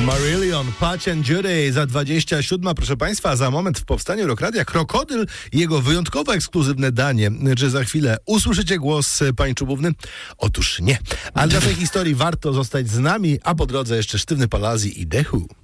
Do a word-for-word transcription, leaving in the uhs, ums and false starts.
Marillion, Patch and Judy za dwadzieścia siedem, proszę Państwa, za moment w Powstaniu Rock Radia Krokodyl i jego wyjątkowo ekskluzywne danie. Czy za chwilę usłyszycie głos pani Czubówny? Otóż nie. Ale dla tej historii warto zostać z nami, a po drodze jeszcze Sztywny Palazzi i The Who.